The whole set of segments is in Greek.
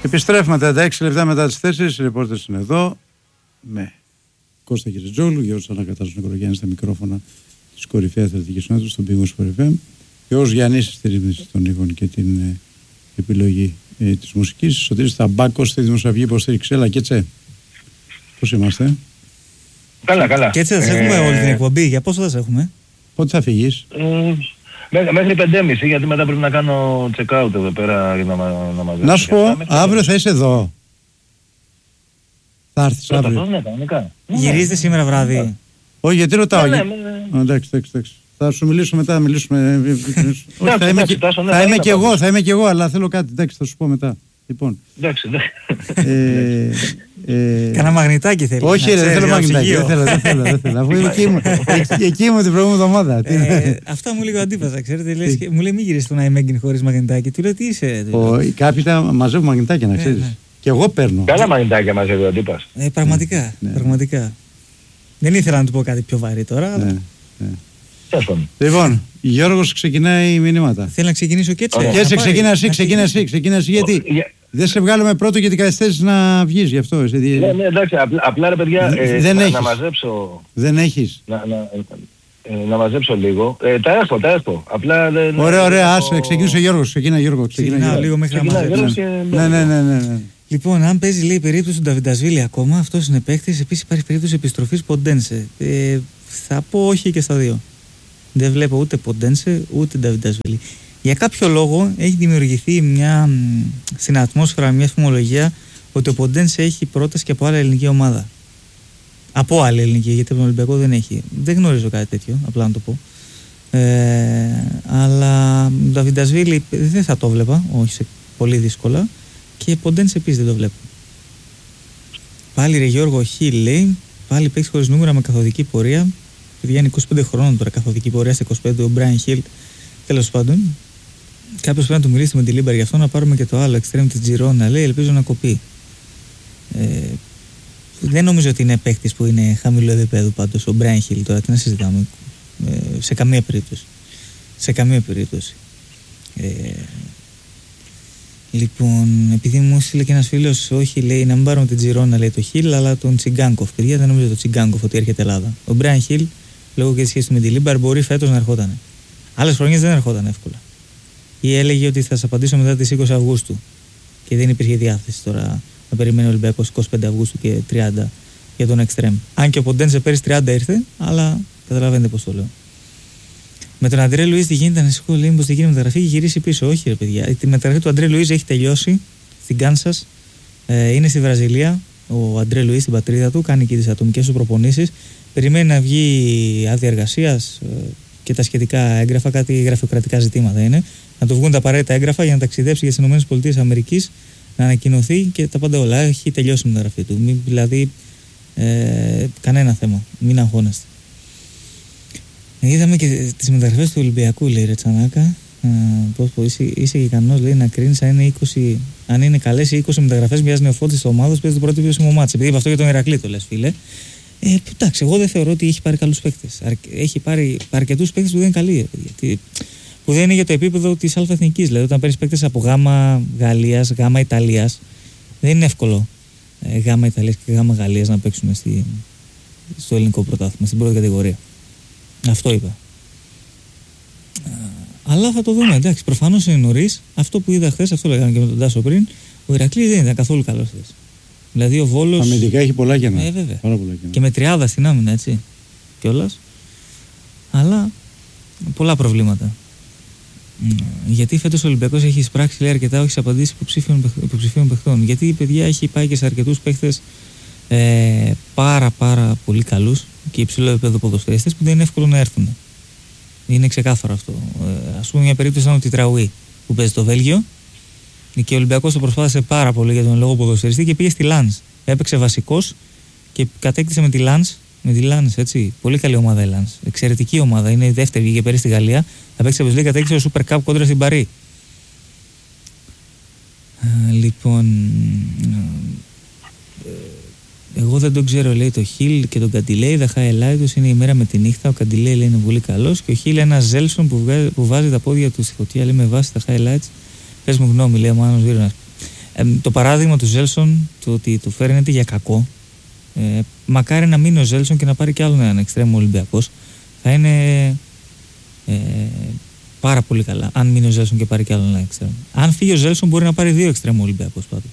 Επιστρέφουμε 36 λεπτά μετά τις 4. Οι ρεπόρτες είναι εδώ με Κώστα Κυριτζόγλου, Γιώργος Ανακατάρος Νικολογιάννης στα μικρόφωνα της κορυφαίας αθλητικής συνόδου στον Πύργο Sport FM. Γιώργος Γιάννης στη ρύθμιση των ήχων και την επιλογή της μουσικής. Σωτήρης Ταμπάκος στη δημοσιογραφική υποστήριξη. Έλα Κέτσε, πώς είμαστε? Καλά. Κέτσε, θα σε έχουμε όλη την εκπομπή. Για πόσο θα σε έχουμε? Πότε θα φύγεις? Μέχρι 5.30, γιατί μετά πρέπει να κάνω check-out εδώ πέρα για να μαζέψω. Να σου πω, αύριο θα είσαι εδώ. Θα έρθεις αύριο? Ναι, κανονικά. Γυρίζετε σήμερα βράδυ? Όχι, γιατί ρωτάω. Ναι. Εντάξει. Θα σου μιλήσω μετά, θα είμαι και εγώ, αλλά θέλω κάτι, εντάξει, θα σου πω μετά. Λοιπόν. Εντάξει. Κανένα μαγνητάκι θέλει? Όχι, δεν θέλω μαγνητάκι. Δεν θέλω. Αφού εκεί ήμουν την προηγούμενη εβδομάδα. Αυτά μου λέει ο αντίπασα, ξέρετε. Μου λέει μην γυρίσει τον iMeggin χωρίς μαγνητάκι. Του λέω τι είσαι? Κάποιοι μαζεύουν μαγνητάκια, να ξέρεις. Και εγώ παίρνω. Καλά μαγνητάκια μαζεύει ο αντίπας. Πραγματικά. Δεν ήθελα να του πω κάτι πιο βαρύ τώρα. Λοιπόν, Γιώργος ξεκινάει μηνύματα. Θέλει να ξεκινήσω και έτσι. Και ξεκίνα εσύ, γιατί δεν σε βγάλουμε πρώτο γιατί καθυστέρησες να βγεις γι' αυτό. Ναι, εντάξει, απλά ρε παιδιά, να μαζέψω. Δεν έχεις? Να μαζέψω λίγο. Τα έχω. Απλά δεν... Ωραία, ας ξεκινήσει ο Γιώργος. Ξεκινά λίγο μέχρι να μαζέψω. Ναι. Λοιπόν, αν παίζει λέει η περίπτωση του Νταβιντασβίλη ακόμα, αυτός είναι παίκτης. Επίσης υπάρχει περίπτωση επιστροφής Ποντένσε. Θα πω όχι και στα δύο. Δεν βλέπω ούτε Ποντένσε ούτε Νταβιντασβίλη. Για κάποιο λόγο έχει δημιουργηθεί στην ατμόσφαιρα μια φημολογία ότι ο Ποντένσε έχει πρόταση και από άλλη ελληνική ομάδα. Από άλλη ελληνική, γιατί από τον Ολυμπιακό δεν έχει. Δεν γνωρίζω κάτι τέτοιο, απλά να το πω. Αλλά τον Νταβιντασβίλη δεν θα το βλέπα, όχι πολύ δύσκολα. Και Ποντένσε επίσης δεν το βλέπω. Πάλι ρε Γιώργο Χιλ λέει, πάλι παίξει χωρίς νούμερα με καθοδική πορεία. Παιδιά είναι 25 χρόνων τώρα, καθοδική πορεία στα 25, ο Μπράιν Χιλ. Τέλος πάντων, κάποιος πρέπει να του μιλήσει με τη Λίμπαρ γι' αυτό, να πάρουμε και το άλλο εξτρέμ της Τζιρόνα. Λέει, ελπίζω να κοπεί. Δεν νομίζω ότι είναι παίκτης που είναι χαμηλό επίπεδο πάντως ο Μπράιν Χιλ τώρα, τι να συζητάμε. Σε καμία περίπτωση. Λοιπόν, επειδή μου έστειλε και ένας φίλος, όχι λέει να μην πάρουμε την Τζιρόνα, λέει το Χιλ, αλλά τον Τσιγκάνκοφ. Παιδιά, δεν νομίζω το Τσιγκάνκοφ ότι έρχεται Ελλάδα. Ο Μπράιν Χιλ, λόγω και τη σχέση του με τη Λίμπαρ, μπορεί φέτος να ερχόταν. Άλλες χρονιές δεν ερχόταν εύκολα. Ή έλεγε ότι θα σας απαντήσω μετά τις 20 Αυγούστου. Και δεν υπήρχε διάθεση τώρα να περιμένει ο Ολυμπιακός 25 Αυγούστου και 30 για τον Εκστρέμ. Αν και ο Ποντένσε πέρυσι 30 ήρθε, αλλά καταλαβαίνετε πώς το λέω. Με τον Αντρέ Λουίς τι γίνεται, ανησυχώ, λέει πως θα γίνει μεταγραφή και γυρίσει πίσω. Όχι, ρε παιδιά. Η μεταγραφή του Αντρέ Λουίς έχει τελειώσει στην Κάνσας. Είναι στη Βραζιλία. Ο Αντρέ Λουίς στην πατρίδα του κάνει και τις ατομικές του προπονήσεις. Περιμένει να βγει άδεια εργασίας και τα σχετικά έγγραφα, κάτι γραφειοκρατικά ζητήματα είναι. Να του βγουν τα απαραίτητα έγγραφα για να ταξιδέψει για τις ΗΠΑ, να ανακοινωθεί και τα πάντα όλα. Έχει τελειώσει η μεταγραφή του. Δηλαδή, κανένα θέμα. Μην αγχώνεστε. Είδαμε και τις μεταγραφές του Ολυμπιακού, λέει ρε Τσανάκα. Είσαι ικανός, λέει, να κρίνεις αν είναι καλές οι 20 μεταγραφές μιας νεοφώτισης ομάδας που παίζει το πρώτο βιώσιμο μάτς. Επειδή είπα αυτό για τον Ηρακλή το λες, φίλε. Εντάξει, εγώ δεν θεωρώ ότι έχει πάρει καλούς παίκτες. Έχει πάρει αρκετούς παίκτες που δεν είναι καλοί. Που δεν είναι για το επίπεδο της αλφα-εθνικής. Δηλαδή, όταν παίρνεις παίκτες από γάμα Γαλλίας, γάμα Ιταλίας, δεν είναι εύκολο γάμα Ιταλίας και γάμα Γαλλίας να παίξουν στο ελληνικό πρωτάθλημα, στην πρώτη κατηγορία. Αυτό είπα. Αλλά θα το δούμε. Εντάξει, προφανώς είναι νωρίς. Αυτό που είδα χθες, αυτό λέγαμε και με τον Τάσο πριν, ο Ηρακλής δεν ήταν καθόλου καλός χθες. Δηλαδή ο Βόλος. Αμυντικά έχει πολλά κενά. Βέβαια. Και με 30 στην άμυνα, έτσι. Κιόλας. Αλλά πολλά προβλήματα. Γιατί φέτος ο Ολυμπιακός έχει εισπράξει, λέει, αρκετά όχι απαντήσεις υποψηφίων παιχτών. Γιατί η παιδιά έχει πάει και σε αρκετούς παίχτες πάρα πολύ καλούς και υψηλό επίπεδο ποδοσφαιριστές που δεν είναι εύκολο να έρθουν. Είναι ξεκάθαρο αυτό. Ας πούμε, μια περίπτωση ήταν ο Τιτραουή που παίζει στο Βέλγιο και ο Ολυμπιακός το προσπάθησε πάρα πολύ για τον λόγο ποδοσφαιριστή και πήγε στη Λανς. Έπαιξε βασικός και κατέκτησε με τη Λανς. Έτσι. Πολύ καλή ομάδα η Λανς. Εξαιρετική ομάδα. Είναι η δεύτερη, βγήκε πέρυσι στη Γαλλία. Θα παίξει σε κατέκτησε το Super Cup κόντρα στην Παρί. Λοιπόν. Εγώ δεν τον ξέρω, λέει το Χιλ και τον Καντιλέη. Τα highlight τους είναι η μέρα με τη νύχτα. Ο Καντιλέη λέει είναι πολύ καλός. Και ο Χιλ ένα Ζέλσον που βάζει τα πόδια του στη φωτιά, λέει με βάση τα highlights. Πες μου γνώμη, λέει ο Μάνος Βίρονας. Το παράδειγμα του Ζέλσον, το ότι το φέρνεται για κακό, μακάρι να μείνει ο Ζέλσον και να πάρει κι άλλον έναν εξτρέμο Ολυμπιακός. Θα είναι πάρα πολύ καλά αν μείνει ο Ζέλσον και πάρει κι άλλον έναν εξτρέμο. Αν φύγει ο Ζέλσον μπορεί να πάρει 2 εξτρέμο Ολυμπιακός πάντως.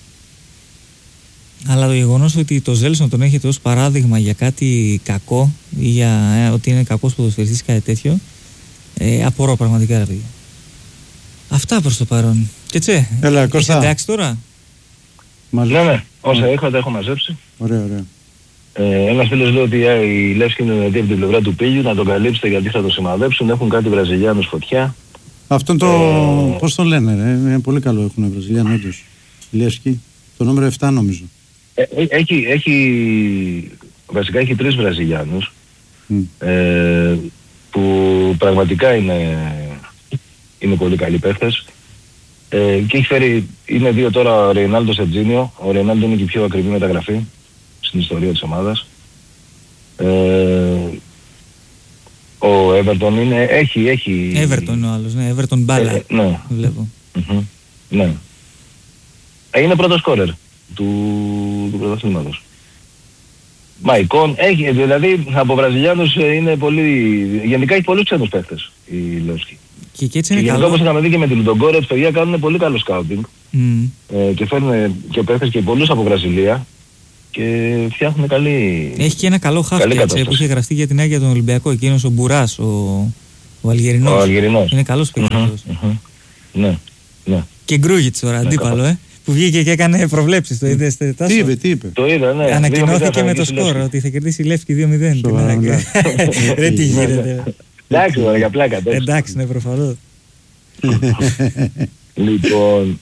Αλλά το γεγονός ότι το Ζέλσον τον έχετε ως παράδειγμα για κάτι κακό ή για ότι είναι κακός ποδοσφαιριστής ή κάτι τέτοιο, απορώ πραγματικά, ρε παιδιά. Αυτά προς το παρόν. Και τσε, έλα, Κώστα. Έχετε εντάξει τώρα? Ναι, όσα έχω τα έχω μαζέψει. Ωραία. Ένας φίλος λέει ότι η Λεύσκη είναι δυνατή από την πλευρά του Πύλιου, να τον καλύψετε γιατί θα το σημαδέψουν. Έχουν κάτι Βραζιλιάνους φωτιά. Αυτόν πώς το λένε, ρε. Είναι πολύ καλό έχουν Βραζιλιάνοι όντως. Η Λεύσκη, το νούμερο 7 νομίζω. Βασικά έχει 3 Βραζιλιάνους που πραγματικά είναι πολύ καλοί παίχτες. Και έχει φέρει, είναι 2 τώρα ο Ρεϊνάλντο Σετζίνιο. Ο Ρεϊνάλντο είναι και η πιο ακριβή μεταγραφή στην ιστορία της ομάδας. Ο Everton έχει... Everton είναι ο άλλος, ναι, Everton μπάλα. Ναι. Βλέπω. Ναι. Είναι πρώτο σκόρερ του πρωταθλήματος. Μαϊκόν, έχει, δηλαδή από Βραζιλιάνους είναι πολύ... Γενικά έχει πολλούς ξένους παίχτες η Λεύσκη. Και έτσι είναι καλό. Όπως είχαμε δει και με την Λουντογκόρετς, παιδιά κάνουν πολύ καλό σκάουτινγκ. Και φέρνουν και παίχτες και πολλούς από Βραζιλία και φτιάχνουν καλή... Έχει και ένα καλό χάφι που είχε γραφτεί για την Άγια τον Ολυμπιακό, εκείνος ο Μπουράς, ο Αλγερινός. Ο Αλγερινός. Είναι καλός παίκτης. Ναι. Και Γκρούγιτς τώρα, αντίπαλο, που βγήκε και έκανε προβλέψεις. Το είδες, Τάσο? Τι είπε. Το είδα, ναι. Ανακοινώθηκε με το σκορ ότι θα κερδίσει η Λεύσκη 2-0. Ρε τι γίνεται. Εντάξει, για πλάκα. Εντάξει, ναι, προφανώς. Λοιπόν,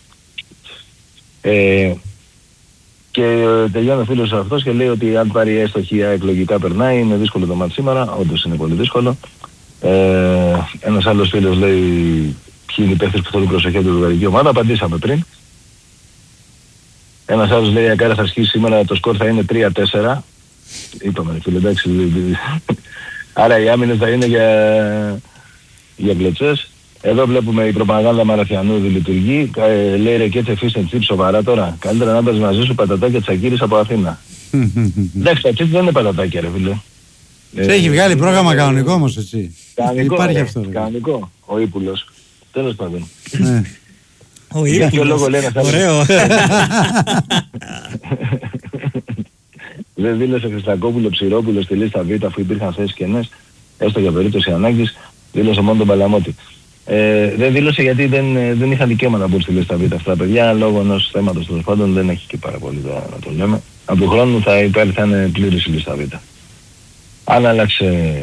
και τελειώνει ο φίλος αυτός και λέει ότι αν πάρει έστω χιλιά εκλογικά περνάει, είναι δύσκολο το μάτι σήμερα, όντως είναι πολύ δύσκολο. Ένας άλλος φίλος λέει ποιοι είναι οι παίχτες που θέλουν προσοχή από την ευρωπαϊκή ομάδα, απαντήσαμε πριν. Ένας άλλος λέει η Κάρα θα αρχίσει σήμερα, το σκορ θα είναι 3-4. Είπαμε φίλε, εντάξει. Άρα οι άμυνες θα είναι για γλετσές. Εδώ βλέπουμε η προπαγάνδα Μαραθιανούδη λειτουργεί. Λέει ρε και έτσι fish and chips σοβαρά τώρα. Καλύτερα να πας μαζί σου πατατάκια Τσακίρης από Αθήνα. Εντάξει, τα chips δεν είναι πατατάκια ρε φίλε. Σε έχει βγάλει πρόγραμμα κανονικό όμως έτσι. Κανονικό, υπάρχει αυτό. Κανονικό. Ο Ήπουλος. Τέλος πάντων. Ο Ήπουλος. Ωραίο. Δεν δήλωσε Χριστακόπουλο Ψηρόπουλο στη λίστα Β αφού υπήρχαν θέσεις κενές, έστω για περίπτωση ανάγκης, δήλωσε μόνο τον Παλαμότη. Δεν δήλωσε γιατί δεν είχαν δικαίωμα να μπουν στη λίστα Β αυτά τα παιδιά, λόγω ενός θέματος τέλος πάντων δεν έχει και πάρα πολύ να το λέμε. Από του χρόνου θα είναι πλήρης η λίστα Β. Αν άλλαξε,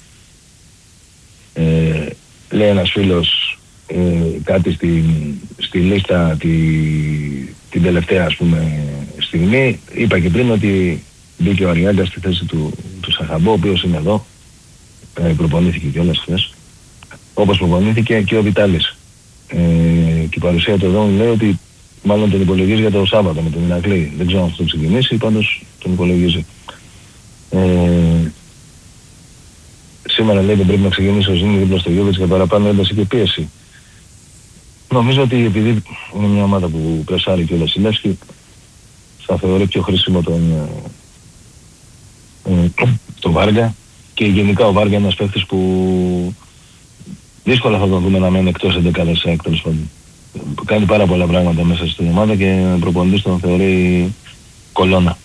λέει ένας φίλος, κάτι στη λίστα την τελευταία ας πούμε στιγμή, είπα και πριν ότι μπήκε ο Αριάγκας στη θέση του Σαχαμπό, ο οποίος είναι εδώ, προπονήθηκε κιόλας χθες, όπως προπονήθηκε και ο Βιτάλης. Και η παρουσία του εδώ λέει ότι μάλλον τον υπολογίζει για το Σάββατο με τον Ηρακλή. Δεν ξέρω αν αυτό το ξεκινήσει, πάντως τον υπολογίζει. Σήμερα λέει δεν πρέπει να ξεκινήσει ο Ζήνη δίπλα στο Γιώβιτς για παραπάνω ένταση και πίεση. Νομίζω ότι επειδή είναι μια ομάδα που πρεσάρει και ο Λασιλεύσκη, θα θεωρεί πιο χρήσιμο τον Βάργα και γενικά ο Βάργα είναι ένας παίκτης που δύσκολα θα τον δούμε να μένει εκτός 11 τέλος πάντων. Κάνει πάρα πολλά πράγματα μέσα στην ομάδα και ο προπονητής τον θεωρεί κολόνα.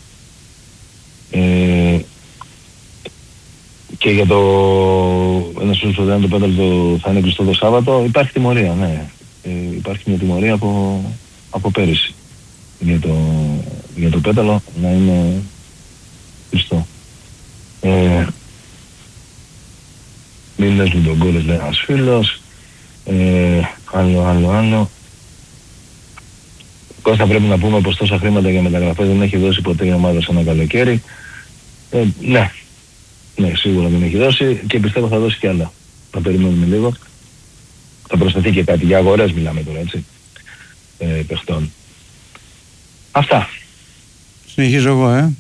Και για ένας φίλος που δεν το πέταλτο θα είναι κλειστό το Σάββατο, υπάρχει τιμωρία, ναι. Υπάρχει μια τιμωρία από πέρυσι για το πέταλο να είναι κλειστό. Μην λες με τον κόλες λέει ένας φίλος. Άλλο. Κώστα πρέπει να πούμε πως τόσα χρήματα για μεταγραφές δεν έχει δώσει ποτέ η ομάδα σε ένα καλοκαίρι. Ναι, σίγουρα δεν έχει δώσει και πιστεύω θα δώσει κι άλλα. Θα περιμένουμε λίγο. Θα προσθεθεί και κάτι. Για αγορές μιλάμε τώρα, έτσι. Παιχτών. Αυτά. Συνεχίζω εγώ,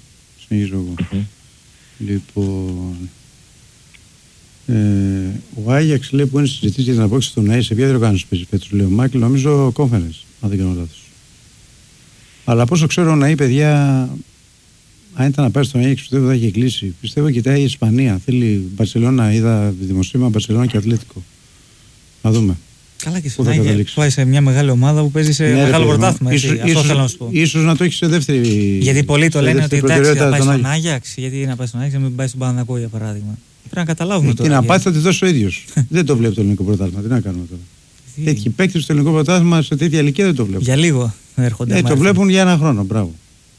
Λοιπόν... ο Άγιαξ λέει που είναι συζητήσει για την απόκτηση του ΝΑΗ σε ποια διοργάνωση παίζει φέτος, λέει ο Μάικλ, νομίζω conference, αν δεν κάνω λάθος. Αλλά πόσο ξέρω να παιδιά, αν ήταν να πάει στον Άγιαξ, πιστεύω θα έχει κλείσει. Πιστεύω κοιτάει η Ισπανία. Θέλει Μπαρσελόνα, είδα δημοσίευμα Μπαρσελόνα και Ατλέτικο. Να δούμε. Καλά και στον Άγιαξ πάει σε μια μεγάλη ομάδα που παίζει σε μεγάλο πρωτάθλημα. Αυτό θέλω να σου πω. Ίσως να το έχει σε δεύτερη. Γιατί πολλοί το λένε ότι εντάξει, θα πάει στον Άγιαξ. Γιατί να πάει στον Άγιαξ, να μην πάει στον Παναθηναϊκό για παράδειγμα. Πρέπει να καταλάβουμε τώρα. Τι να πάει, θα τη δώσει ο ίδιος. Δεν το βλέπει το ελληνικό πρωτάθλημα. Τι να κάνουμε τώρα. Τέτοιοι παίκτες στο ελληνικό πρωτάθλημα σε τέτοια ηλικία δεν το βλέπουν. Για λίγο έρχονται. Το βλέπουν για ένα χρόνο. Μπράβο.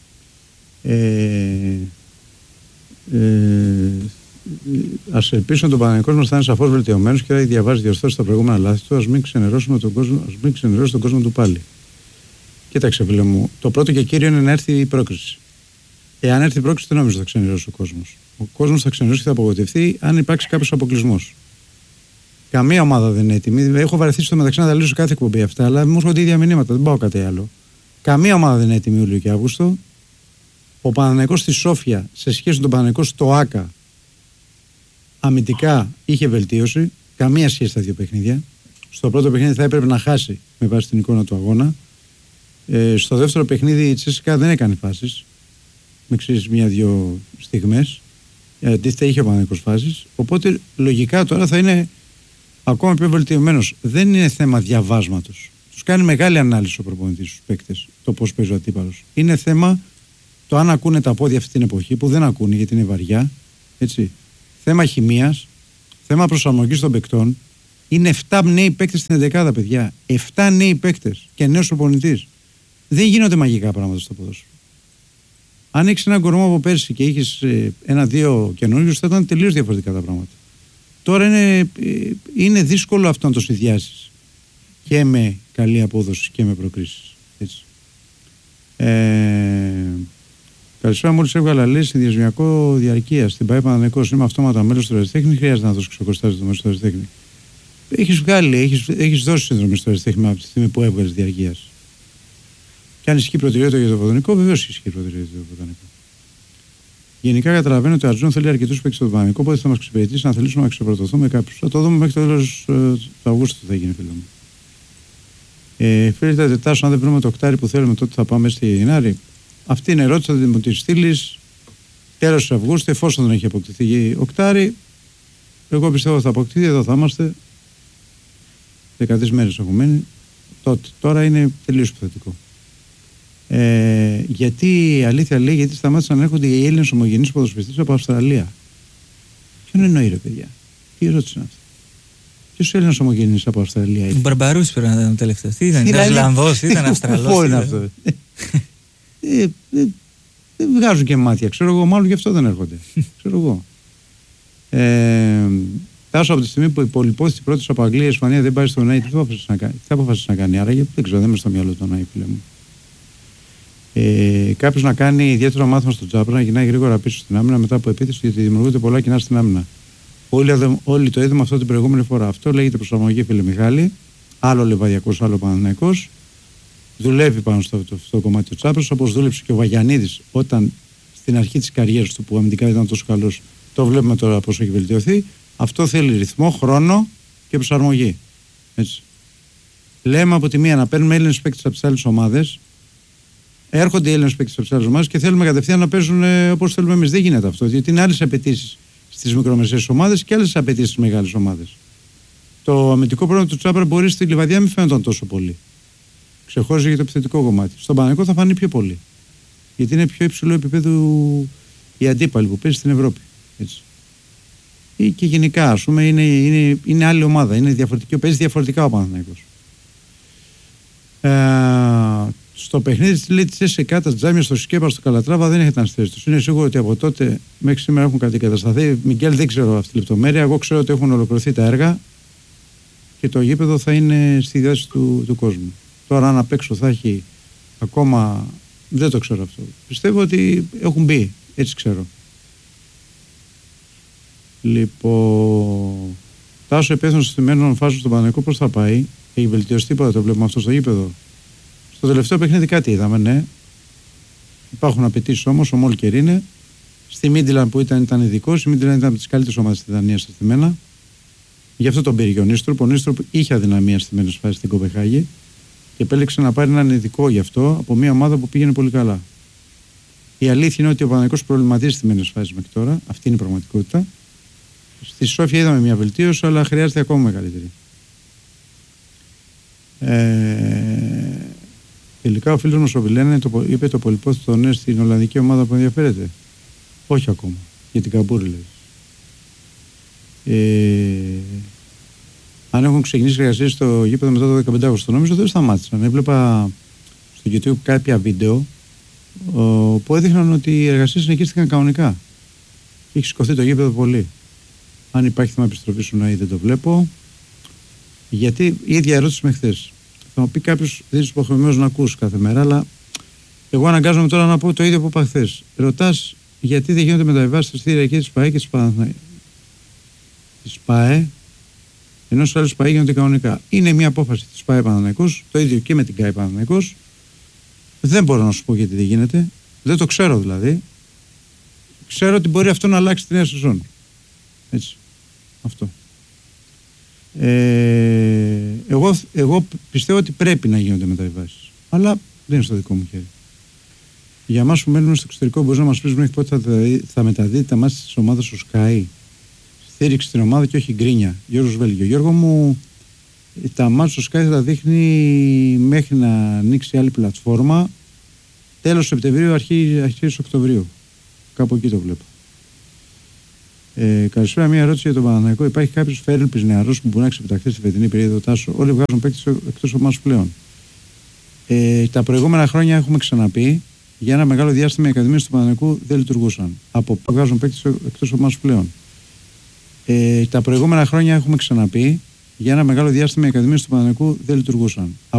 Ας ελπίσουμε τον Παναθηναϊκός μας θα είναι σαφώς βελτιωμένος και θα έχει διαβάσει διορθώσει τα προηγούμενα λάθη του. Ας μην ξενερώσουμε τον κόσμο, τον κόσμο του πάλι. Κοίταξε, φίλε μου, το πρώτο και κύριο είναι να έρθει η πρόκριση. Εάν έρθει η πρόκριση, δεν νομίζω θα ξενερώσει ο κόσμος. Ο κόσμος θα ξενερώσει και θα απογοητευτεί αν υπάρξει κάποιος αποκλεισμός. Καμία ομάδα δεν είναι έτοιμη. Έχω βαρεθεί στο μεταξύ να τα λύσω κάθε εκπομπή αυτά, αλλά μου έρχονται ίδια μηνύματα. Δεν πάω κάτι άλλο. Καμία ομάδα δεν είναι έτοιμη Ιούλιο και Αύγουστο. Ο Παναθηναϊκός στη Σόφια, σε σχέση με τον Παναθηναϊκό στο ΆΚΑ, αμυντικά είχε βελτίωση. Καμία σχέση στα δύο παιχνίδια. Στο πρώτο παιχνίδι θα έπρεπε να χάσει με βάση την εικόνα του αγώνα. Στο δεύτερο παιχνίδι η Τσέσικα δεν έκανε φάσεις. Με ξέρεις μία-δύο στιγμές. Αντίθετα είχε ο Παναθηναϊκός φάσεις. Οπότε λογικά τώρα θα είναι ακόμα πιο βελτιωμένος. Δεν είναι θέμα διαβάσματος. Τους κάνει μεγάλη ανάλυση ο προπονητής στους παίκτες το πώς παίζει ο αντίπαλος. Είναι θέμα το αν ακούνε τα πόδια αυτή την εποχή που δεν ακούνε γιατί είναι βαριά. Έτσι. Θέμα χημείας, θέμα προσαρμογής των παικτών. Είναι 7 νέοι παίκτες στην 11, παιδιά. 7 νέοι παίκτες και νέος προπονητής. Δεν γίνονται μαγικά πράγματα στο ποδόσφαιρο. Αν έχεις έναν κορμό από πέρσι και έχεις 1-2 καινούριους, θα ήταν τελείως διαφορετικά τα πράγματα. Τώρα είναι δύσκολο αυτό να το συνδυάσεις και με καλή απόδοση και με προκρίσεις. Έτσι. Καλησπέρα, μόλις έβγαλα λέει συνδυασμιακό διαρκεία στην ΠΑΕ Παναθηναϊκός. Είμαι αυτόματα μέλος του Αριστέχνη. Χρειάζεται να δώσει ξεχωριστά στο μέσο του Αριστέχνη. Έχεις δώσει συνδρομή στο Αριστέχνη από τη στιγμή που έβγαλες διαρκείας. Και αν ισχύει προτεραιότητα για το βοτανικό, βεβαίως ισχύει προτεραιότητα για το βοτανικό. Γενικά καταλαβαίνω ότι ο Ατζούν θέλει αρκετούς παίκτες στο βοτανικό, οπότε θα μας εξυπηρετήσει να θελήσουμε να ξεπρωτοθούμε κάποιους. Θα το δούμε μέχρι το τέλος του Αυγούστου θα γίνει, φίλε μου. Φίλε, τα τετάσου, αν δεν βρούμε το οκτάρι που θέλουμε, τότε θα πάμε στη Γενάρη. Αυτή είναι η ερώτηση, θα μου τη στείλει τέλος του Αυγούστου, εφόσον δεν έχει αποκτηθεί οκτάρι. Εγώ πιστεύω ότι θα αποκτηθεί, εδώ θα είμαστε. 13 μέρες έχουν μείνει. Τότε. Τώρα είναι τελείως υποθετικό. Γιατί η αλήθεια λέει, γιατί σταμάτησαν να έρχονται οι Έλληνες ομογενείς ποδοσφαιριστές από Αυστραλία. Ποιον εννοεί, ρε παιδιά, τι ερώτηση είναι αυτή. Ποιος Έλληνας ομογενείς από Αυστραλία είναι. Ο Μπαρμπαρούς πρέπει να ήταν ο τελευταίος. Τι ήταν, Ισλανδός, ήταν Αυστραλός. Πού είναι αυτό. Δεν βγάζουν και μάτια, ξέρω εγώ, μάλλον γι' αυτό δεν έρχονται. Ξέρω εγώ. Τάσο από τη στιγμή που η πολυπόθητη πρώτη από Αγγλία, Ισπανία δεν πάει στον ΝΑΗ, τι θα αποφασίσει να κάνει. Άρα δεν ξέρω, δεν είμαι στο μυαλό του ΝΑΗ, φίλε μου. Κάποιος να κάνει ιδιαίτερο μάθημα στο Τζάπρα, να γυρνάει γρήγορα πίσω στην άμυνα μετά από επίθεση, γιατί δημιουργούνται πολλά κοινά στην άμυνα. Όλοι το είδαμε αυτό την προηγούμενη φορά. Αυτό λέγεται προσαρμογή, φίλε Μιχάλη. Άλλο Λεβαδιακός, άλλο Παναθηναϊκός. Δουλεύει πάνω στο κομμάτι του Τσάπρας, όπως δούλεψε και ο Βαγιανίδης όταν στην αρχή της καριέρας του, που αμυντικά ήταν τόσο καλός. Το βλέπουμε τώρα πώς έχει βελτιωθεί. Αυτό θέλει ρυθμό, χρόνο και προσαρμογή. Έτσι. Λέμε από τη μία να παίρνουμε Έλληνες παίκτες από τις άλλες ομάδες. Έρχονται οι Έλληνες παίκτες από τις άλλες ομάδες και θέλουμε κατευθείαν να παίζουν όπως θέλουμε εμείς. Δεν γίνεται αυτό, γιατί είναι άλλες απαιτήσεις στις μικρομεσαίες ομάδες και άλλες απαιτήσεις στις μεγάλες ομάδες. Το αμυντικό πρόγραμμα του Τσάπρα μπορεί στη Λιβαδιά μην φαίνονταν τόσο πολύ. Ξεχώριζε για το επιθετικό κομμάτι. Στον Παναθηναϊκό θα φανεί πιο πολύ. Γιατί είναι πιο υψηλό επίπεδο η αντίπαλη που παίζει στην Ευρώπη. Έτσι. Ή και γενικά, ας πούμε, είναι άλλη ομάδα. Είναι διαφορετική, παίζει διαφορετικά ο Παναθηναϊκός. Στο παιχνίδι τη ΕΣΕΚΑ, τα τζάμια στο Σκέπα, στο Καλατράβα δεν είχαν στη θέση του. Είναι σίγουρο ότι από τότε μέχρι σήμερα έχουν κατασταθεί. Μιγγέλ, δεν ξέρω αυτή τη λεπτομέρεια. Εγώ ξέρω ότι έχουν ολοκληρωθεί τα έργα και το γήπεδο θα είναι στη διάθεση του κόσμου. Τώρα, αν απ' έξω θα έχει ακόμα. Δεν το ξέρω αυτό. Πιστεύω ότι έχουν μπει. Έτσι ξέρω. Λοιπόν. Τάσο υπεύθυνο στημένων φάσεων στον Παναθηναϊκό, πώς θα πάει. Έχει βελτιώσει τίποτα, το βλέπουμε αυτό στο γήπεδο. Στο τελευταίο παιχνίδι κάτι είδαμε, ναι. Υπάρχουν απαιτήσεις όμως, ο Μόλκερ είναι. Στη Μίντιλαν που ήταν ειδικός, η Μίντιλαν ήταν από τις καλύτερες ομάδες στη Δανία στα στημένα. Γι' αυτό τον πήρε και ο Νίστροπ. Ο Νίστροπ είχε αδυναμία στημένες φάσεις στην Κοπεχάγη. Και επέλεξε να πάρει έναν ειδικό γι' αυτό από μια ομάδα που πήγαινε πολύ καλά. Η αλήθεια είναι ότι ο Παναθηναϊκός προβληματίζει στη μένες φάσεις μέχρι τώρα. Αυτή είναι η πραγματικότητα. Στη Σόφια είδαμε μια βελτίωση, αλλά χρειάζεται ακόμα μεγαλύτερη. Τελικά ο φίλος μας ο Βιλένα είπε το πολυπόθητο ναι στην Ολλανδική ομάδα που ενδιαφέρεται. Όχι ακόμα. Για την Καμπούρη λέει. Αν έχουν ξεκινήσει εργασίες στο γήπεδο μετά το 15 Αυγούστου, νομίζω δεν σταμάτησαν. Έβλεπα στο YouTube κάποια βίντεο που έδειχναν ότι οι εργασίες συνεχίστηκαν κανονικά. Και έχει σηκωθεί το γήπεδο πολύ. Αν υπάρχει θέμα επιστροφής σου να ή δεν το βλέπω. Γιατί η ίδια ερώτηση με χθες. Θα μου πει κάποιος, δεν είσαι υποχρεωμένος να ακούς κάθε μέρα, αλλά εγώ αναγκάζομαι τώρα να πω το ίδιο που είπα χθες. Ρωτάς γιατί δεν γίνονται μεταβιβάσεις στα εισιτήρια και της ΠΑΕ και της ΠΑΕ, ενώ σε άλλους ΠΑΕ γίνονται κανονικά. Είναι μια απόφαση της ΠΑΕ Παναθηναϊκός, το ίδιο και με την ΚΑΕ Παναθηναϊκός. Δεν μπορώ να σου πω γιατί δεν γίνεται. Δεν το ξέρω δηλαδή. Ξέρω ότι μπορεί αυτό να αλλάξει τη νέα σεζόν. Έτσι. Αυτό. Εγώ πιστεύω ότι πρέπει να γίνονται μεταβιβάσεις. Αλλά δεν είναι στο δικό μου χέρι. Για εμάς που μένουμε στο εξωτερικό, μπορεί να μας πεις μέχρι πότε θα μεταδίδει τα μάτια της ομάδας στο Sky. Στήριξη στην ομάδα και όχι γκρίνια. Γιώργος Βέλγιο. Γιώργο μου, τα μάτια στο Sky θα τα δείχνει μέχρι να ανοίξει άλλη πλατφόρμα. Τέλος Σεπτεμβρίου, αρχές Οκτωβρίου. Κάπου εκεί το βλέπω. Καλησπέρα, μια ερώτηση για τον Παναθηναϊκό. Υπάρχει κάποιος φέρελπης νεαρός που μπορεί να ξεπεταχθεί στη φετινή περίοδο, Τάσο? Όλοι βγάζουν παίκτες εκτός από εμάς πλέον. Τα προηγούμενα χρόνια έχουμε ξαναπεί για ένα μεγάλο διάστημα οι ακαδημίες του Παναθηναϊκού δεν λειτουργούσαν. Βγάζουν παίκτες εκτός από εμάς πλέον. Τα προηγούμενα χρόνια έχουμε ξαναπεί για ένα μεγάλο διάστημα οι ακαδημίες του Παναθηναϊκού δεν λειτουργούσαν.